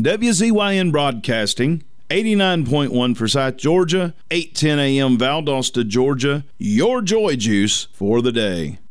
WZYN Broadcasting, 89.1 Forsyth, Georgia, 8:10 a.m. Valdosta, Georgia, your joy juice for the day.